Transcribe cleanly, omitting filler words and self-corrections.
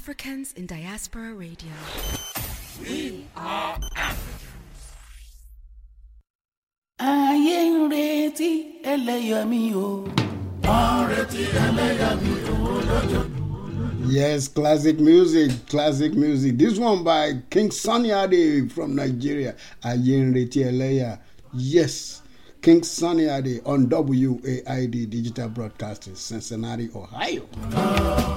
Africans in Diaspora Radio. We are Africans. Ayé ń retí ẹlẹ́yàmí o. Wọ́n retí ẹlẹ́yàmí o lọ́jọ́. Yes, classic music. This one by King Sunny Ade from Nigeria. Ayé ń retí ẹlẹ́yà. Yes, King Sunny Ade on WAID Digital Broadcasting, Cincinnati, Ohio.